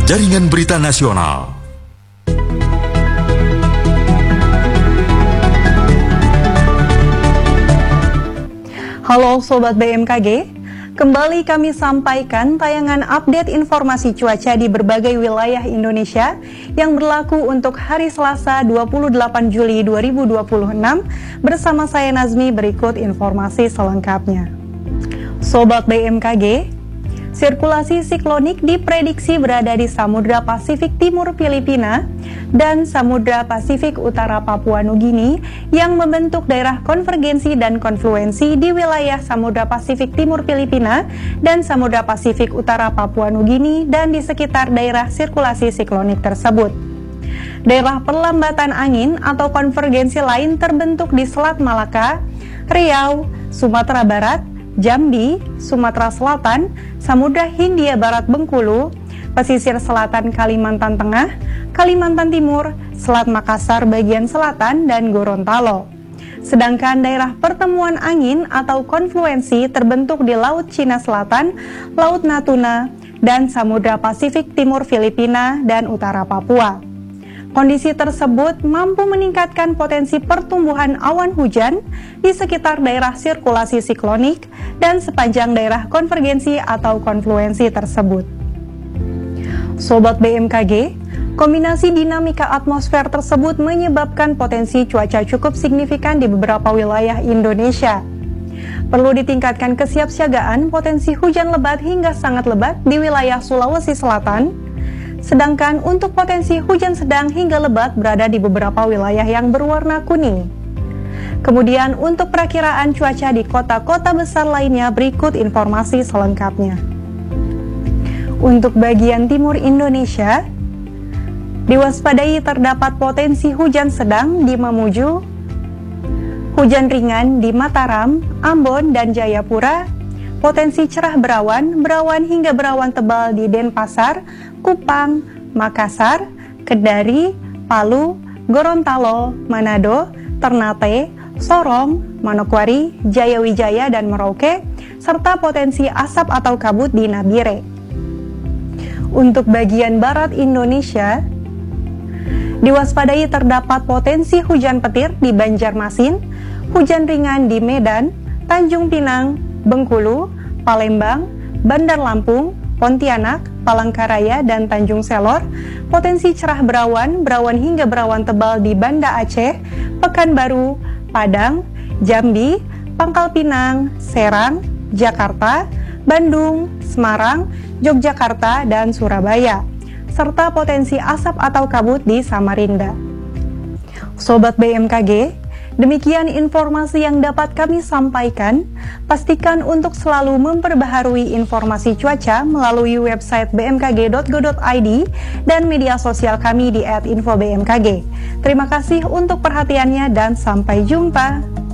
Jaringan Berita Nasional. Halo Sobat BMKG, kembali kami sampaikan tayangan update informasi cuaca di berbagai wilayah Indonesia yang berlaku untuk hari Selasa 28 Juli 2026 bersama saya Nazmi. Berikut informasi selengkapnya. Sobat BMKG, sirkulasi siklonik diprediksi berada di Samudra Pasifik Timur Filipina dan Samudra Pasifik Utara Papua Nugini yang membentuk daerah konvergensi dan konfluensi di wilayah Samudra Pasifik Timur Filipina dan Samudra Pasifik Utara Papua Nugini dan di sekitar daerah sirkulasi siklonik tersebut. Daerah perlambatan angin atau konvergensi lain terbentuk di Selat Malaka, Riau, Sumatera Barat, Jambi, Sumatera Selatan, Samudra Hindia Barat Bengkulu, pesisir selatan Kalimantan Tengah, Kalimantan Timur, Selat Makassar bagian selatan, dan Gorontalo. Sedangkan daerah pertemuan angin atau konfluensi terbentuk di Laut Cina Selatan, Laut Natuna, dan Samudra Pasifik Timur Filipina dan Utara Papua. Kondisi tersebut mampu meningkatkan potensi pertumbuhan awan hujan di sekitar daerah sirkulasi siklonik dan sepanjang daerah konvergensi atau konfluensi tersebut. Sobat BMKG, kombinasi dinamika atmosfer tersebut menyebabkan potensi cuaca cukup signifikan di beberapa wilayah Indonesia. Perlu ditingkatkan kesiapsiagaan potensi hujan lebat hingga sangat lebat di wilayah Sulawesi Selatan, sedangkan untuk potensi hujan sedang hingga lebat berada di beberapa wilayah yang berwarna kuning. Kemudian untuk perakiraan cuaca di kota-kota besar lainnya berikut informasi selengkapnya. Untuk bagian timur Indonesia, diwaspadai terdapat potensi hujan sedang di Mamuju, hujan ringan di Mataram, Ambon, dan Jayapura, potensi cerah berawan hingga berawan tebal di Denpasar, Kupang, Makassar, Kedari, Palu, Gorontalo, Manado, Ternate, Sorong, Manokwari, Jayawijaya, dan Merauke, serta potensi asap atau kabut di Nabire. Untuk bagian barat Indonesia, diwaspadai terdapat potensi hujan petir di Banjarmasin, hujan ringan di Medan, Tanjung Pinang, Bengkulu, Palembang, Bandar Lampung, Pontianak, Palangkaraya, dan Tanjung Selor, potensi cerah berawan hingga berawan tebal di Banda Aceh, Pekanbaru, Padang, Jambi, Pangkal Pinang, Serang, Jakarta, Bandung, Semarang, Yogyakarta, dan Surabaya, serta potensi asap atau kabut di Samarinda. Sobat BMKG, demikian informasi yang dapat kami sampaikan. Pastikan untuk selalu memperbaharui informasi cuaca melalui website bmkg.go.id dan media sosial kami di @infobmkg. Terima kasih untuk perhatiannya dan sampai jumpa.